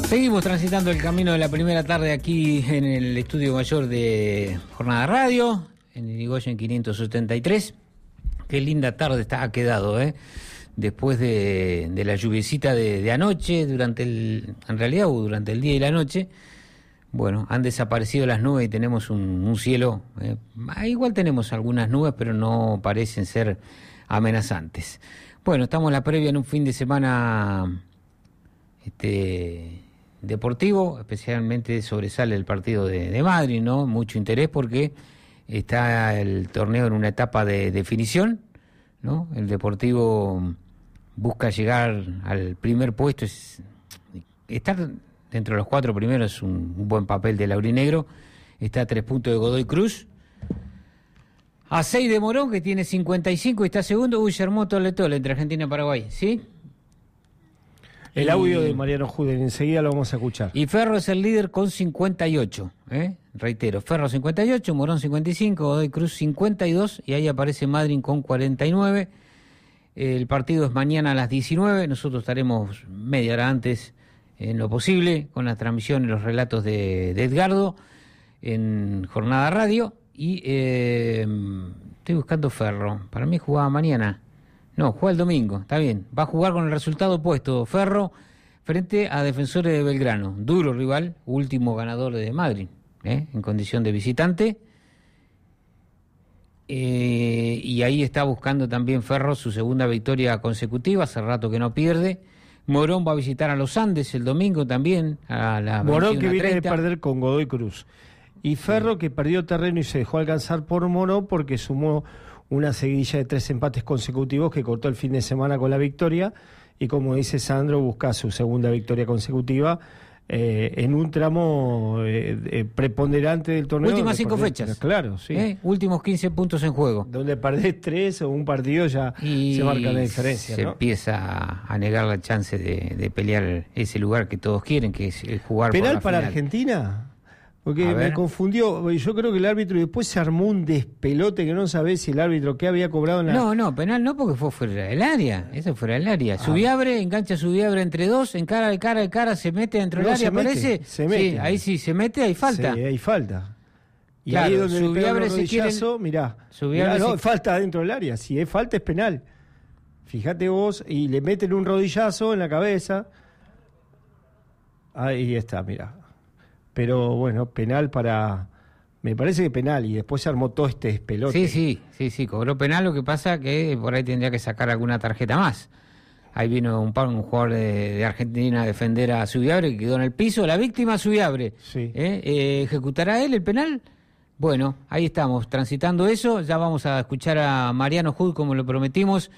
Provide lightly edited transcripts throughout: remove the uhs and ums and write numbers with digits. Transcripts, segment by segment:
Seguimos transitando el camino de la primera tarde aquí en el estudio mayor de Jornada Radio, en Irigoyen 573. Qué linda tarde ha quedado, después de la lluviecita de anoche, durante el día y la noche. Bueno, han desaparecido las nubes y tenemos un cielo. Igual tenemos algunas nubes, pero no parecen ser amenazantes. Bueno, estamos en la previa en un fin de semana deportivo, especialmente sobresale el partido de Madrid, ¿no? Mucho interés porque está el torneo en una etapa de definición, ¿no? El Deportivo busca llegar al primer puesto, estar dentro de los 4 primeros es un buen papel del aurinegro. Está a 3 puntos de Godoy Cruz, a 6 de Morón, que tiene 55 y está segundo. Guillermo Tole entre Argentina y Paraguay, ¿sí? El audio de Mariano Juden, enseguida lo vamos a escuchar. Y Ferro es el líder con 58, reitero, Ferro 58, Morón 55, Godoy Cruz 52, y ahí aparece Madryn con 49. El partido es mañana a las 19, nosotros estaremos media hora antes, en lo posible, con la transmisión y los relatos de Edgardo, en Jornada Radio, y estoy buscando Ferro, para mí jugaba mañana. No, juega el domingo, está bien. Va a jugar con el resultado opuesto, Ferro frente a Defensores de Belgrano. Duro rival, último ganador de Madrid, en condición de visitante. Y ahí está buscando también Ferro su segunda victoria consecutiva, hace rato que no pierde. Morón va a visitar a los Andes el domingo también. A la Morón que viene de perder con Godoy Cruz. Y Ferro que perdió terreno y se dejó alcanzar por Morón porque sumó una seguidilla de 3 empates consecutivos que cortó el fin de semana con la victoria, y como dice Sandro, busca su segunda victoria consecutiva en un tramo preponderante del torneo. Últimas 5 fechas. Claro, sí. Últimos 15 puntos en juego. Donde perdés 3 o un partido ya se marca la diferencia, se ¿no? empieza a negar la chance de pelear ese lugar que todos quieren, que es jugar por la ¿Penal para final. Argentina? Porque me confundió, yo creo que el árbitro después se armó un despelote que no sabés si el árbitro qué había cobrado en la... No, penal no, porque fue fuera del área, eso fuera del área. Subiabre, engancha Subiabre entre dos, encara el cara, se mete dentro del área, parece. Se mete. Sí, ahí sí, se mete, hay falta. Sí, hay falta. Y claro, ahí donde Subiabre le pega un rodillazo, mirá, falta dentro del área, si es falta es penal. Fíjate vos, y le meten un rodillazo en la cabeza. Ahí está, mirá. Pero bueno, penal me parece que penal, y después se armó todo este despelote. Sí, cobró penal, lo que pasa que por ahí tendría que sacar alguna tarjeta más. Ahí vino un jugador de Argentina a defender a Subiabre, que quedó en el piso, la víctima Subiabre. Sí. ¿Ejecutará él el penal? Bueno, ahí estamos, transitando eso, ya vamos a escuchar a Mariano Jud como lo prometimos.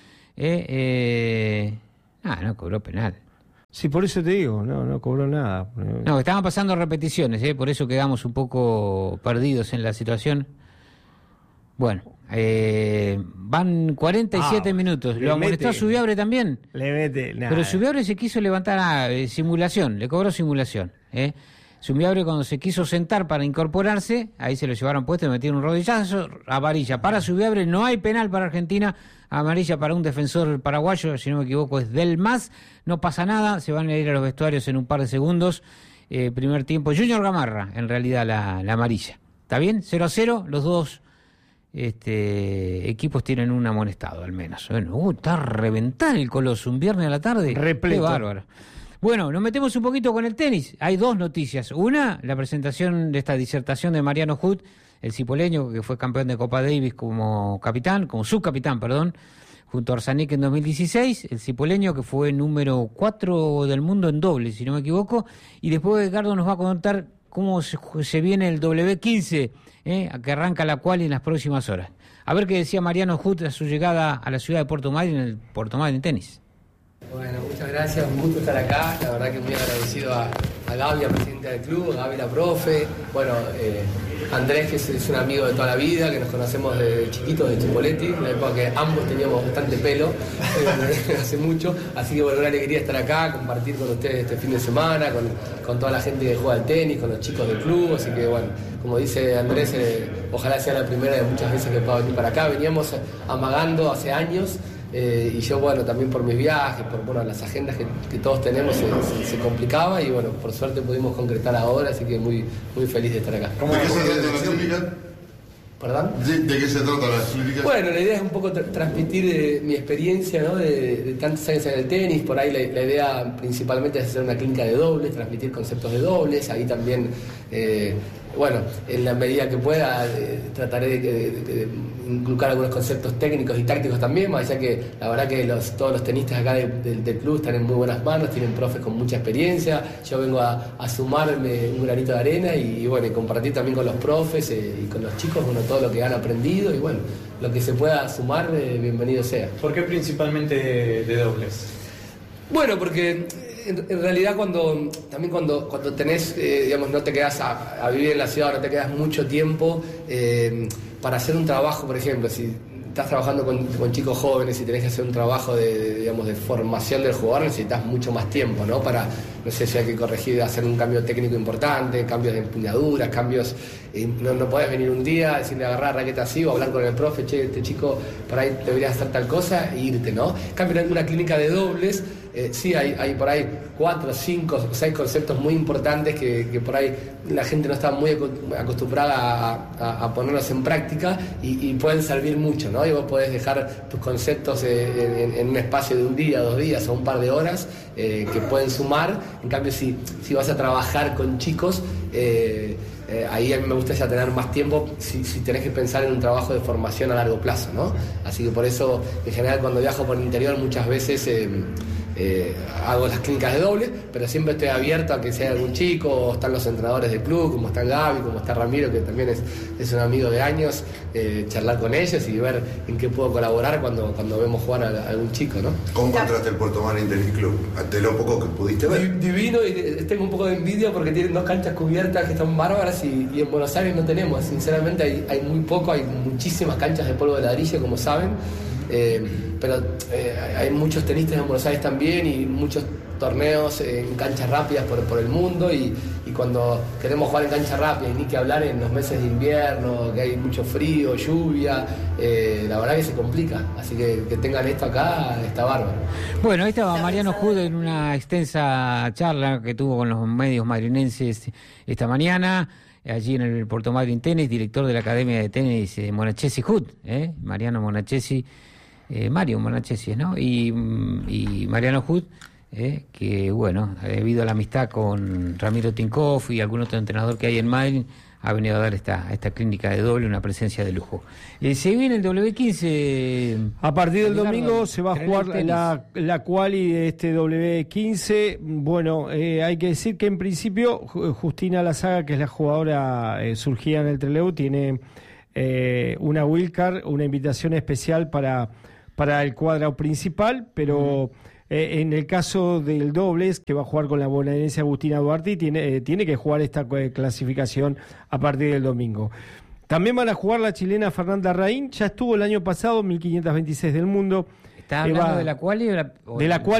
No cobró penal. Sí, por eso te digo, no cobró nada. No, estaban pasando repeticiones, por eso quedamos un poco perdidos en la situación. Bueno, van 47 minutos. ¿Lo amonestó a Subiabre también? Le mete nada. Pero Subiabre se quiso levantar simulación, le cobró simulación. Subiabre cuando se quiso sentar para incorporarse, ahí se lo llevaron puesto y metieron un rodillazo, amarilla para Subiabre, no hay penal para Argentina, amarilla para un defensor paraguayo, si no me equivoco es Del Mas, no pasa nada, se van a ir a los vestuarios en un par de segundos. Primer tiempo, Junior Gamarra, en realidad la amarilla. ¿Está bien? 0-0, los dos equipos tienen un amonestado al menos. Bueno, está a reventar el Coloso un viernes a la tarde. Repleto. Qué bárbaro. Bueno, nos metemos un poquito con el tenis. Hay 2 noticias. Una, la presentación de esta disertación de Mariano Jud, el cipoleño que fue campeón de Copa Davis como subcapitán, junto a Orsanic en 2016, el cipoleño que fue número 4 del mundo en doble, si no me equivoco, y después Edgardo nos va a contar cómo se viene el W15, que arranca la quali en las próximas horas. A ver qué decía Mariano Jud a su llegada a la ciudad de Puerto Madryn, en el Puerto Madryn Tenis. Bueno, muchas gracias, un gusto estar acá, la verdad que muy agradecido a Gaby, al presidente del club, a Gaby la profe, bueno, Andrés, que es un amigo de toda la vida, que nos conocemos desde chiquitos, de Chipoletti, en la época que ambos teníamos bastante pelo, hace mucho, así que bueno, una alegría estar acá, compartir con ustedes este fin de semana, con toda la gente que juega al tenis, con los chicos del club, así que bueno, como dice Andrés, ojalá sea la primera de muchas veces que pueda venir para acá, veníamos amagando hace años, y yo, bueno, también por mis viajes, por bueno, las agendas que todos tenemos se complicaba y bueno, por suerte pudimos concretar ahora, así que muy, muy feliz de estar acá. ¿De qué se trata la clínica? ¿Perdón? ¿De qué se trata la clínica? Bueno, la idea es un poco transmitir mi experiencia, ¿no? de tantos años en el tenis. Por ahí la idea principalmente es hacer una clínica de dobles, transmitir conceptos de dobles. Ahí también, bueno, en la medida que pueda, trataré de inculcar algunos conceptos técnicos y tácticos también, más allá que la verdad que todos los tenistas acá del club están en muy buenas manos, tienen profes con mucha experiencia. Yo vengo a sumarme un granito de arena y bueno, y compartir también con los profes y con los chicos, bueno, todo lo que han aprendido y bueno, lo que se pueda sumar, bienvenido sea. ¿Por qué principalmente de dobles? Bueno, porque en realidad cuando tenés, digamos, no te quedás a vivir en la ciudad, no te quedas mucho tiempo para hacer un trabajo, por ejemplo, si estás trabajando con chicos jóvenes y tenés que hacer un trabajo de formación del jugador, necesitas mucho más tiempo, ¿no? Para, no sé si hay que corregir, hacer un cambio técnico importante, cambios de empuñaduras, cambios... no podés venir un día, decirle agarrar raqueta así o hablar con el profe, che, este chico por ahí debería hacer tal cosa e irte, ¿no? En cambio, en una clínica de dobles, sí hay por ahí 4, 5, 6 conceptos muy importantes que por ahí la gente no está muy acostumbrada a ponerlos en práctica y pueden servir mucho, ¿no? Y vos podés dejar tus conceptos en un espacio de un día, 2 días o un par de horas que pueden sumar. En cambio, si vas a trabajar con chicos, ahí a mí me gusta ya tener más tiempo si tenés que pensar en un trabajo de formación a largo plazo, ¿no? Así que por eso, en general, cuando viajo por el interior, muchas veces hago las clínicas de doble, pero siempre estoy abierto a que si hay algún chico, o están los entrenadores del club, como está Gaby, como está Ramiro, que también es un amigo de años, charlar con ellos y ver en qué puedo colaborar cuando vemos jugar a algún chico, ¿no? ¿Cómo encontraste el Puerto Madryn Tennis Club? De lo poco que pudiste ver. Divino, y tengo un poco de envidia porque tienen 2 canchas cubiertas que están bárbaras y en Buenos Aires no tenemos. Sinceramente hay muy poco, hay muchísimas canchas de polvo de ladrillo, como saben. Pero hay muchos tenistas en Buenos Aires también y muchos torneos en canchas rápidas por el mundo y cuando queremos jugar en cancha rápida y ni que hablar en los meses de invierno, que hay mucho frío, lluvia, la verdad que se complica, así que tengan esto acá está bárbaro. Bueno, ahí estaba Mariano Hood en una extensa charla que tuvo con los medios madrinenses esta mañana, allí en el Puerto Madryn Tenis, director de la Academia de Tenis Monachesi Hood, Mariano Monachesi, Mario Monachesi, ¿no? Y Mariano Hood, que bueno, debido a la amistad con Ramiro Tinkoff y algún otro entrenador que hay en Madrid, ha venido a dar esta clínica de doble, una presencia de lujo. Se viene el W15. A partir del domingo se va a jugar la quali de este W15. Bueno, hay que decir que en principio Justina Lazaga, que es la jugadora surgida en el Trelew, tiene una wildcard, una invitación especial para el cuadro principal, pero en el caso del dobles, que va a jugar con la bonaerense Agustina Duarte, tiene que jugar esta clasificación a partir del domingo. También van a jugar la chilena Fernanda Raín, ya estuvo el año pasado, 1526 del mundo. ¿Estás hablando de la quali o de la quali?